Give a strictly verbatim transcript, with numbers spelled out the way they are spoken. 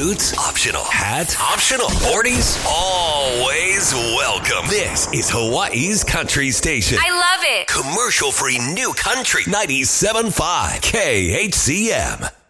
Boots, optional. Hat, optional. Boardies, always welcome. This is Hawaii's Country Station. I love it. Commercial-free new country. ninety-seven point five K H C M.